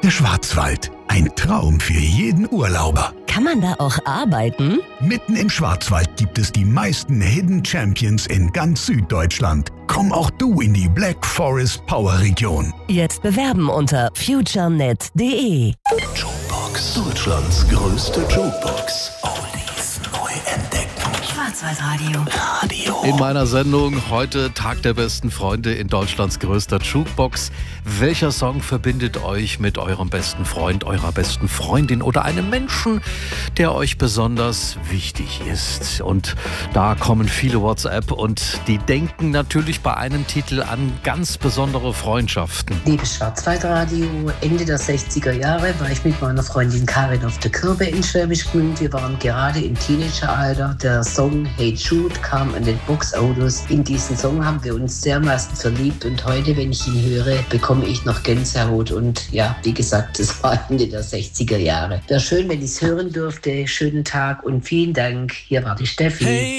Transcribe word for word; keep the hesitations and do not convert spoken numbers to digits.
Der Schwarzwald. Ein Traum für jeden Urlauber. Kann man da auch arbeiten? Mitten im Schwarzwald gibt es die meisten Hidden Champions in ganz Süddeutschland. Komm auch du in die Black Forest Power Region. Jetzt bewerben unter futurenet punkt de. Jukebox. Deutschlands größte Jukebox. Oldies neu entdecken. Schwarzwaldradio. Radio. In meiner Sendung heute Tag der besten Freunde in Deutschlands größter Jukebox. Welcher Song verbindet euch mit eurem besten Freund, eurer besten Freundin oder einem Menschen, der euch besonders wichtig ist? Und da kommen viele WhatsApp und die denken natürlich bei einem Titel an ganz besondere Freundschaften. Liebes Schwarzwaldradio, Ende der sechziger Jahre war ich mit meiner Freundin Karin auf der Kirbe in Schwäbisch Gmünd. Wir waren gerade im Teenageralter. Der Song Hey Jude kam an den Boxautos. In diesen Song haben wir uns dermaßen verliebt und heute, wenn ich ihn höre, bekomme ich noch Gänsehaut. Und ja, wie gesagt, es war Ende der sechziger Jahre. Wäre schön, wenn ich es hören dürfte. Schönen Tag und vielen Dank. Hier war die Steffi. Hey.